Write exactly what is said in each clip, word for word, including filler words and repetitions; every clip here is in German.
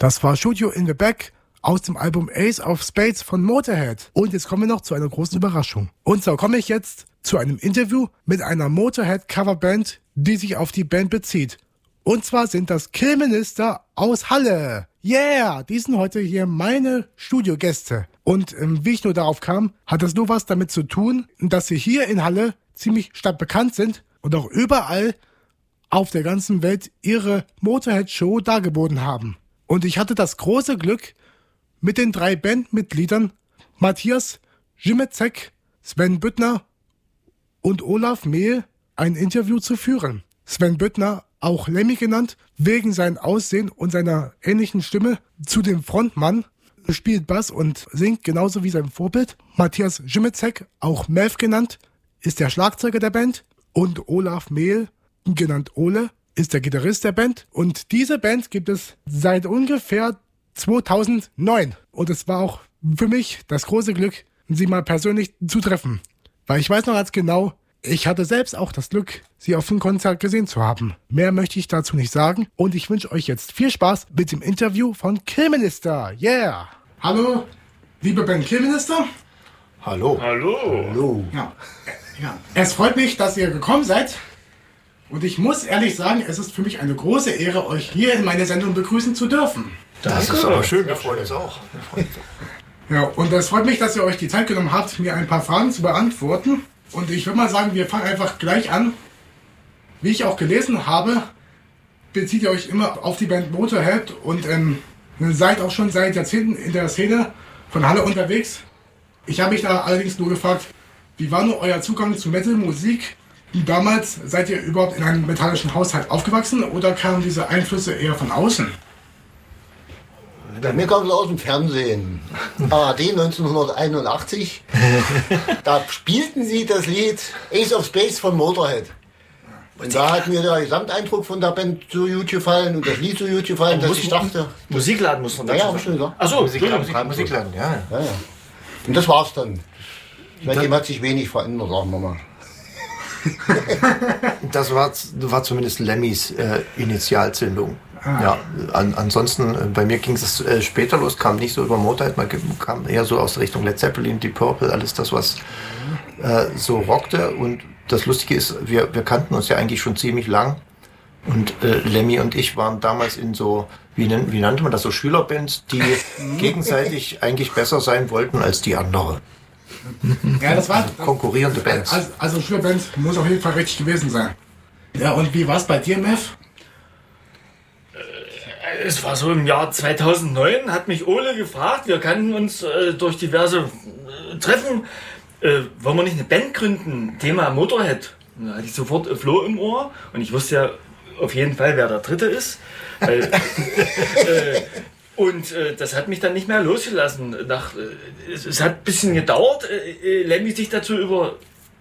Das war Shoot You in the Back aus dem Album Ace of Spades von Motorhead. Und jetzt kommen wir noch zu einer großen Überraschung. Und so komme ich jetzt zu einem Interview mit einer Motorhead-Coverband, die sich auf die Band bezieht. Und zwar sind das Killminister aus Halle. Yeah, die sind heute hier meine Studiogäste. Und ähm, wie ich nur darauf kam, hat das nur was damit zu tun, dass sie hier in Halle ziemlich stadtbekannt sind und auch überall auf der ganzen Welt ihre Motorhead-Show dargeboten haben. Und ich hatte das große Glück, mit den drei Bandmitgliedern Matthias Zimecek, Sven Büttner und Olaf Mehl ein Interview zu führen. Sven Büttner, auch Lemmy genannt, wegen seinem Aussehen und seiner ähnlichen Stimme zu dem Frontmann, spielt Bass und singt genauso wie sein Vorbild. Matthias Zimecek, auch Mev genannt, ist der Schlagzeuger der Band. Und Olaf Mehl, genannt Ole, ist der Gitarrist der Band. Und diese Band gibt es seit ungefähr zweitausendneun. Und es war auch für mich das große Glück, sie mal persönlich zu treffen. Weil ich weiß noch ganz genau, ich hatte selbst auch das Glück, sie auf dem Konzert gesehen zu haben. Mehr möchte ich dazu nicht sagen. Und ich wünsche euch jetzt viel Spaß mit dem Interview von Killminister. Yeah! Hallo, liebe Band Killminister. Hallo. Hallo. Hallo. Ja. Ja. Es freut mich, dass ihr gekommen seid. Und ich muss ehrlich sagen, es ist für mich eine große Ehre, euch hier in meiner Sendung begrüßen zu dürfen. Das Danke. ist aber schön, wir freuen uns auch. Ja, und es freut mich, dass ihr euch die Zeit genommen habt, mir ein paar Fragen zu beantworten. Und ich würde mal sagen, wir fangen einfach gleich an. Wie ich auch gelesen habe, bezieht ihr euch immer auf die Band Motorhead und ähm, seid auch schon seit Jahrzehnten in der Szene von Halle unterwegs. Ich habe mich da allerdings nur gefragt, wie war nur euer Zugang zu Metal-Musik? Damals seid ihr überhaupt in einem metallischen Haushalt aufgewachsen oder kamen diese Einflüsse eher von außen? Bei mir kam es aus dem Fernsehen. A R D neunzehnhunderteinundachtzig. Da spielten sie das Lied Ace of Spades von Motorhead. Und da hat mir der Gesamteindruck von der Band so gut gefallen und das Lied so gut gefallen, dass ich dachte... Musikladen muss man dazu Ja, ja, sagen. hab ich schon gesagt. Achso, Musikladen, Musikladen, Musikladen, ja. Ja, ja. Und das war's dann. Seitdem hat sich wenig verändert, sagen wir mal. Das war, war zumindest Lemmys äh, Initialzündung. Ah. Ja, an, ansonsten, äh, bei mir ging es äh, später los, kam nicht so über Motorhead, man kam eher so aus der Richtung Led Zeppelin, Deep Purple, alles das, was äh, so rockte. Und das Lustige ist, wir, wir kannten uns ja eigentlich schon ziemlich lang. Und äh, Lemmy und ich waren damals in so, wie, nennt, wie nannte man das, so Schülerbands, die gegenseitig eigentlich besser sein wollten als die andere. Ja, das war konkurrierende Bands. Also, also Schülerband muss auf jeden Fall richtig gewesen sein. Ja, und wie war es bei dir, Mev? Äh, es war so im Jahr zweitausendneun, hat mich Ole gefragt, wir kannten uns äh, durch diverse äh, Treffen, äh, wollen wir nicht eine Band gründen, Thema Motorhead. Und da hatte ich sofort äh, Flo im Ohr und ich wusste ja auf jeden Fall, wer der Dritte ist. Weil, äh, Und äh, das hat mich dann nicht mehr losgelassen. Nach, äh, es, es hat ein bisschen gedauert, äh, Lemmy sich dazu über...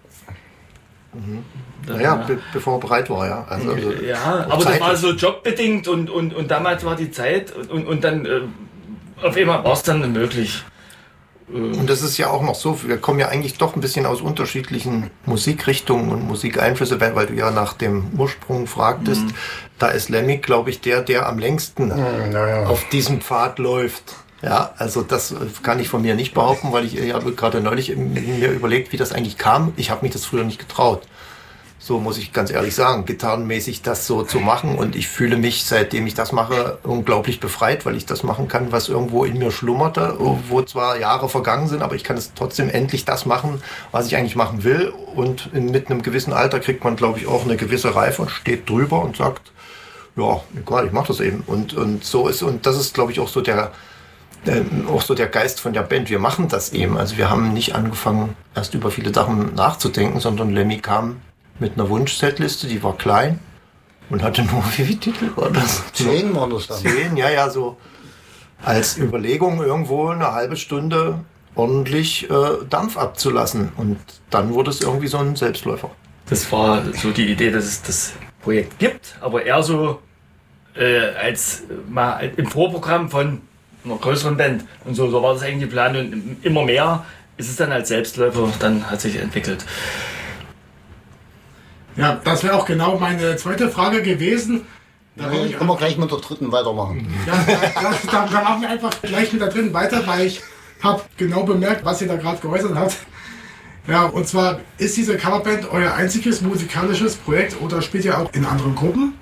Mhm. Naja, be bevor er bereit war, ja. Also, also ja, aber das war so jobbedingt und, und, und damals war die Zeit und, und, und dann äh, auf einmal war es dann möglich. Und das ist ja auch noch so, wir kommen ja eigentlich doch ein bisschen aus unterschiedlichen Musikrichtungen und Musikeinflüsse, weil du ja nach dem Ursprung fragtest. Mhm. Da ist Lemmy, glaube ich, der, der am längsten mhm, ja. auf diesem Pfad läuft. Ja, also das kann ich von mir nicht behaupten, weil ich, ich habe gerade neulich mir überlegt, wie das eigentlich kam. Ich habe mich das früher nicht getraut. So muss ich ganz ehrlich sagen, gitarrenmäßig das so zu machen. Und ich fühle mich, seitdem ich das mache, unglaublich befreit, weil ich das machen kann, was irgendwo in mir schlummerte, wo zwar Jahre vergangen sind, aber ich kann es trotzdem endlich das machen, was ich eigentlich machen will. Und in, mit einem gewissen Alter kriegt man, glaube ich, auch eine gewisse Reife und steht drüber und sagt, ja, egal, ich mache das eben. Und, und so ist, und das ist, glaube ich, auch so der, äh, auch so der Geist von der Band. Wir machen das eben. Also wir haben nicht angefangen, erst über viele Sachen nachzudenken, sondern Lemmy kam mit einer Wunschsetliste, die war klein und hatte nur, wie viele Titel war das? Zehn waren das dann. Zehn, ja, ja, so als Überlegung irgendwo eine halbe Stunde ordentlich äh, Dampf abzulassen. Und dann wurde es irgendwie so ein Selbstläufer. Das war so die Idee, dass es das Projekt gibt, aber eher so äh, als mal im Vorprogramm von einer größeren Band. Und so, so war das eigentlich geplant und immer mehr ist es dann als Selbstläufer, dann hat sich entwickelt. Ja, das wäre auch genau meine zweite Frage gewesen. Da Ja, können wir gleich mit der dritten weitermachen. Ja, da, da, da machen wir einfach gleich mit da drin weiter, weil ich habe genau bemerkt, was ihr da gerade geäußert habt. Ja, und zwar ist diese Coverband euer einziges musikalisches Projekt oder spielt ihr auch in anderen Gruppen?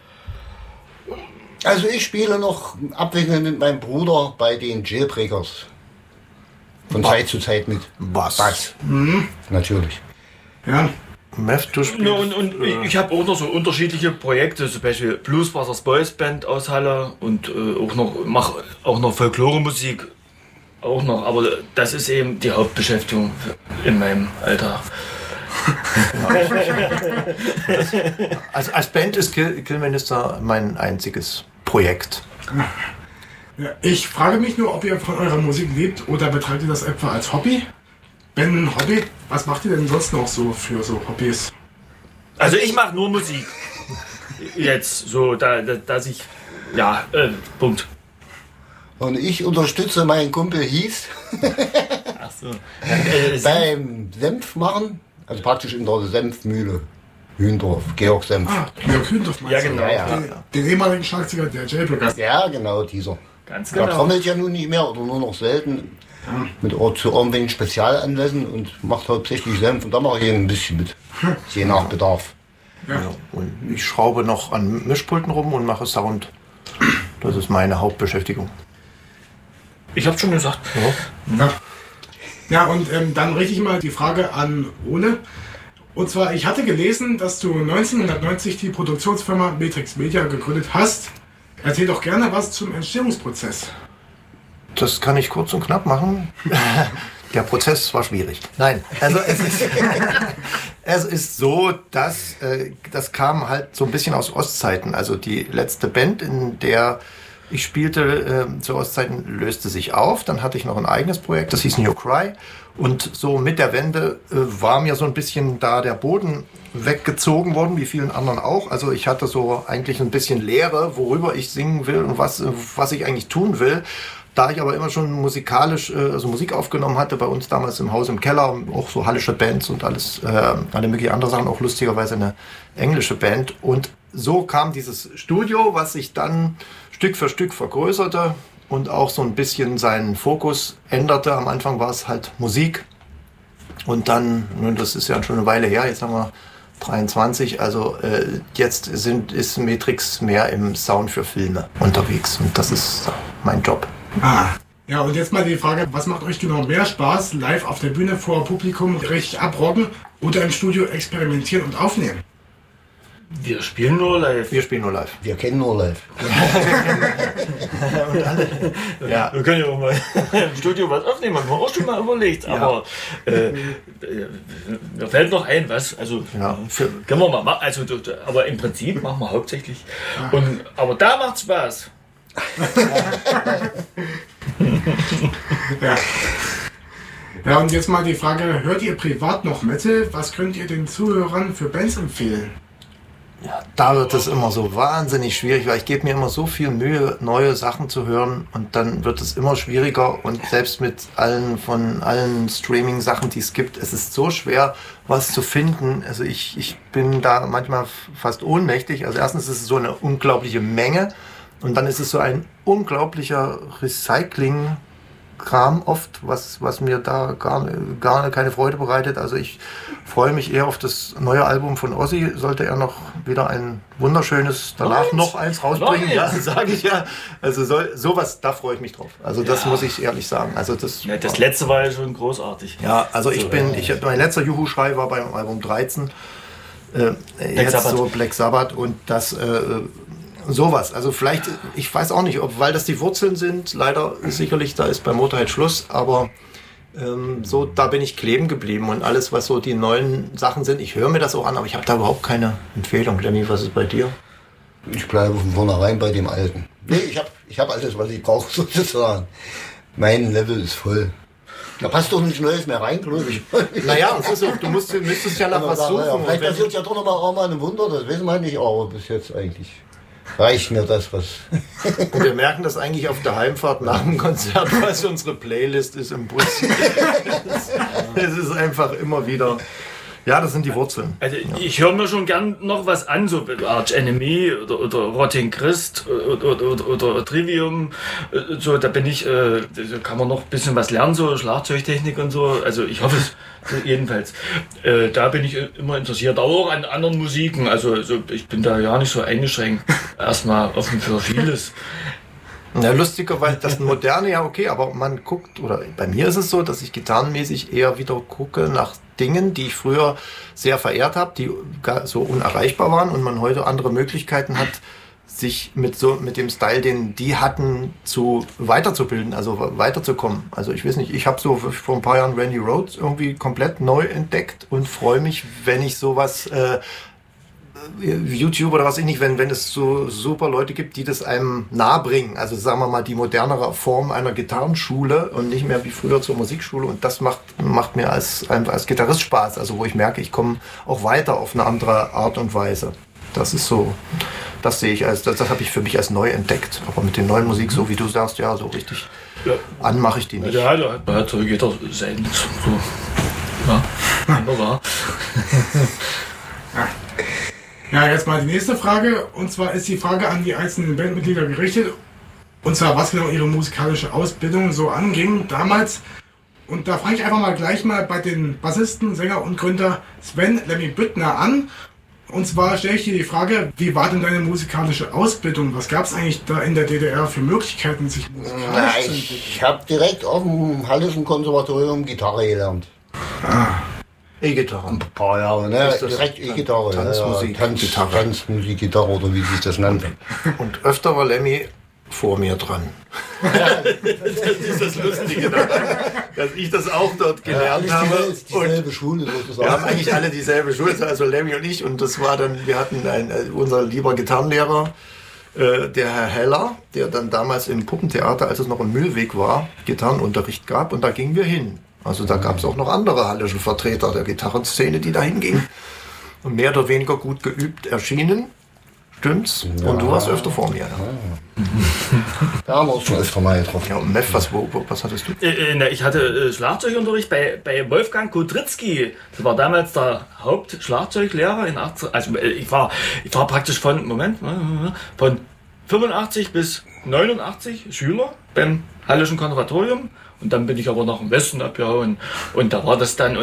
Also ich spiele noch abwechselnd mit meinem Bruder bei den Jailbreakers. Von Ba- Zeit zu Zeit mit. Bass. Bass. Mhm. Natürlich. Ja. Meth, du spielst, Ja, und und äh, ich habe auch noch so unterschiedliche Projekte, zum Beispiel Blues Brothers Boys Band aus Halle und äh, auch noch mache auch noch Folklore-Musik. Auch noch, aber das ist eben die Hauptbeschäftigung in meinem Alltag. also als Band ist Kill, Killminister mein einziges Projekt. Ja, ich frage mich nur, ob ihr von eurer Musik lebt oder betreibt ihr das etwa als Hobby? Wenn ein Hobby, was macht ihr denn sonst noch so für so Hobbys? Also ich mache nur Musik. Jetzt so, da, da, dass ich, ja, äh, Punkt. Und ich unterstütze meinen Kumpel Hies Ach so. Äh, beim Senfmachen, also praktisch in der Senfmühle. Hündorf, Georg Senf. Ah, Jörg Hündorf meinst Ja, du? genau. Ja, ja. Den, den ehemaligen Schlagzeuger der Jailbreakers. Ja, genau, dieser. Ganz Der genau. trommelt ja nun nicht mehr oder nur noch selten. Mit zu irgendwelchen Spezialanlässen und macht hauptsächlich Senf. Und da mache ich ein bisschen mit. Je nach Bedarf. Ja. Ja, und ich schraube noch an Mischpulten rum und mache Sound. Das ist meine Hauptbeschäftigung. Ich habe schon gesagt. Ja, ja und ähm, dann richte ich mal die Frage an Ole. Und zwar, ich hatte gelesen, dass du neunzehnhundertneunzig die Produktionsfirma Matrix Media gegründet hast. Erzähl doch gerne was zum Entstehungsprozess. Das kann ich kurz und knapp machen. Der Prozess war schwierig. Nein, also es ist, es ist so, dass äh, das kam halt so ein bisschen aus Ostzeiten. Also die letzte Band, in der ich spielte äh, zu Ostzeiten, löste sich auf. Dann hatte ich noch ein eigenes Projekt, das hieß New Cry. Und so mit der Wende äh, war mir so ein bisschen da der Boden weggezogen worden, wie vielen anderen auch. Also ich hatte so eigentlich ein bisschen Leere, worüber ich singen will und was, was ich eigentlich tun will. Da ich aber immer schon musikalisch, äh, also Musik aufgenommen hatte, bei uns damals im Haus im Keller, auch so hallische Bands und alles, äh, alle möglichen andere Sachen, auch lustigerweise eine englische Band. Und so kam dieses Studio, was sich dann Stück für Stück vergrößerte und auch so ein bisschen seinen Fokus änderte. Am Anfang war es halt Musik und dann, nun, das ist ja schon eine Weile her, jetzt haben wir dreiundzwanzig, also äh, jetzt sind, ist Matrix mehr im Sound für Filme unterwegs und das ist mein Job. Ah. Ja, und jetzt mal die Frage, was macht euch genau mehr Spaß? Live auf der Bühne vor Publikum richtig abrocken oder im Studio experimentieren und aufnehmen? Wir spielen nur live. Wir spielen nur live. Wir kennen nur live. Ja. Wir können ja auch mal im Studio was aufnehmen, haben wir auch schon mal überlegt. Aber äh, äh, mir fällt noch ein, was, also Ja, für, können wir mal machen. Also, aber im Prinzip machen wir hauptsächlich. Und, aber da macht Spaß. Ja. Ja, und jetzt mal die Frage, hört ihr privat noch Metal? Was könnt ihr den Zuhörern für Bands empfehlen? ja, da wird es immer so wahnsinnig schwierig, weil ich gebe mir immer so viel Mühe, neue Sachen zu hören und dann wird es immer schwieriger und selbst mit allen von allen Streaming-Sachen, die es gibt, es ist so schwer, was zu finden. Also ich, ich bin da manchmal fast ohnmächtig. Also erstens ist es so eine unglaubliche Menge und dann ist es so ein unglaublicher Recycling- Kram oft, was, was mir da gar, gar keine Freude bereitet. Also ich freue mich eher auf das neue Album von Ozzy. Sollte er noch wieder ein wunderschönes, danach Was? noch eins rausbringen, Noch ja, eins? sage ich ja. Also soll, sowas, da freue ich mich drauf. Also das Ja. muss ich ehrlich sagen. Also das, Ja, das letzte war ja schon großartig. ja, also ich So, bin, ja. ich mein letzter Juhu-Schrei war beim Album dreizehn. Äh, jetzt Sabbath. so Black Sabbath und das äh, sowas. Also vielleicht, ich weiß auch nicht, ob, weil das die Wurzeln sind, leider ist sicherlich, da ist bei Motorhead Schluss, aber ähm, so, da bin ich kleben geblieben und alles, was so die neuen Sachen sind, ich höre mir das auch an, aber ich habe da überhaupt keine Empfehlung. Lemmy, was ist bei dir? Ich bleibe von vornherein bei dem Alten. Nee, ich habe ich hab alles, was ich brauche, sozusagen. Mein Level ist voll. Da passt doch nichts Neues mehr rein, glaube ich. Naja, und so, du musst, müsstest ja nach was suchen. Ja, und vielleicht wenn- passiert ja doch noch mal auch mal ein Wunder, das wissen wir nicht, aber bis jetzt eigentlich reicht mir das, was... Und wir merken das eigentlich auf der Heimfahrt nach dem Konzert, was unsere Playlist ist im Bus. Es ist einfach immer wieder Ja, das sind die Wurzeln. Also ich höre mir schon gern noch was an, so Arch Enemy oder, oder Rotting Christ oder, oder, oder, oder Trivium. So, da bin ich, äh, da kann man noch ein bisschen was lernen, so Schlagzeugtechnik und so. Also ich hoffe es jedenfalls. Äh, da bin ich immer interessiert, auch an anderen Musiken. Also, also ich bin da ja nicht so eingeschränkt. Erstmal offen für vieles. Ja, lustigerweise, das Moderne, ja okay, aber man guckt, oder bei mir ist es so, dass ich gitarrenmäßig eher wieder gucke nach Dingen, die ich früher sehr verehrt habe, die so unerreichbar waren und man heute andere Möglichkeiten hat, sich mit so mit dem Style, den die hatten, zu weiterzubilden, also weiterzukommen. Also ich weiß nicht, ich habe so vor ein paar Jahren Randy Rhoads irgendwie komplett neu entdeckt und freue mich, wenn ich sowas äh, YouTube oder was ich nicht, wenn, wenn es so super Leute gibt, die das einem nahe bringen. Also sagen wir mal die modernere Form einer Gitarrenschule und nicht mehr wie früher zur Musikschule. Und das macht, macht mir als, als Gitarrist Spaß. Also wo ich merke, ich komme auch weiter auf eine andere Art und Weise. Das ist so, das sehe ich als, das, das habe ich für mich als neu entdeckt. Aber mit den neuen Musik, so wie du sagst, ja, so richtig ja. an mache ich die nicht. Ja, da hat man halt so jeder sein. So. Ja, wunderbar. Ja, jetzt mal die nächste Frage. Und zwar ist die Frage an die einzelnen Bandmitglieder gerichtet. Und zwar, was genau ihre musikalische Ausbildung so anging damals. Und da fange ich einfach mal gleich mal bei den Bassisten, Sänger und Gründer Sven Lemmy Büttner an. Und zwar stelle ich dir die Frage, wie war denn deine musikalische Ausbildung? Was gab es eigentlich da in der D D R für Möglichkeiten, sich musikalisch Na, zu entwickeln? ich habe direkt auf dem Hallischen Konservatorium Gitarre gelernt. Ah. E-Gitarre. Ein paar Jahre, ne? Ist das Direkt E-Gitarre. Tanzmusik, ja, Tanz, Gitarre. Tanzmusik, Gitarre oder wie sich das nennt. Und öfter war Lemmy vor mir dran. Das ist das Lustige daran, dass ich das auch dort gelernt ja, habe. Ist dieselbe Schule sozusagen. Wir haben eigentlich alle dieselbe Schule, also Lemmy und ich. Und das war dann, wir hatten ein, unser lieber Gitarrenlehrer, äh, der Herr Heller, der dann damals im Puppentheater, als es noch im Mühlweg war, Gitarrenunterricht gab. Und da gingen wir hin. Also da gab es auch noch andere hallische Vertreter der Gitarrenszene, die da hingingen. Und mehr oder weniger gut geübt erschienen. Stimmt's? Ja. Und du warst öfter vor mir. Ja. Da haben wir uns schon öfter mal getroffen. Ja, und Meff, was, wo, wo, was hattest du? Äh, äh, ich hatte äh, Schlagzeugunterricht bei, bei Wolfgang Kudrycki. Das war damals der Hauptschlagzeuglehrer in achtzig. Also äh, ich war, ich war praktisch von, Moment, von fünfundachtzig bis neunundachtzig Schüler beim Hallischen Konservatorium. Und dann bin ich aber nach dem Westen abgehauen. Und da war das dann.